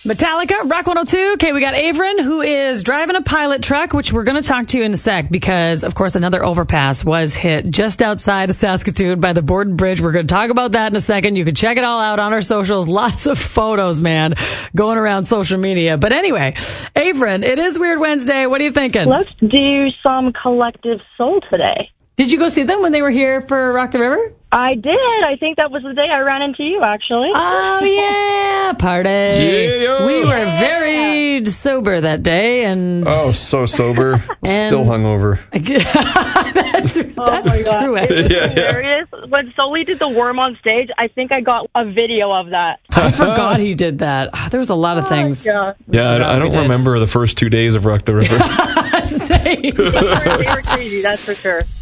Metallica, Rock 102. Okay, we got Averin, who is driving a pilot truck, which we're going to talk to you in a sec because, of course, another overpass was hit just outside of Saskatoon by the Borden Bridge. We're going to talk about that in a second. You can check it all out on our socials. Lots of photos, man, going around social media. But anyway, Averin, it is Weird Wednesday. What are you thinking? Let's do some Collective Soul today. Did you go see them when they were here for Rock the River? I did. I think that was the day I ran into you, actually. Oh, yeah, party. Yeah. We were very sober that day. And Oh, so sober. Still hungover. that's my God. true, It actually. was Yeah. hilarious. When Sully did the worm on stage, I think I got a video of that. I forgot he did that. There was a lot of things. Yeah. Yeah, I don't did. remember the first 2 days of Rock the River. Same. They were crazy, that's for sure.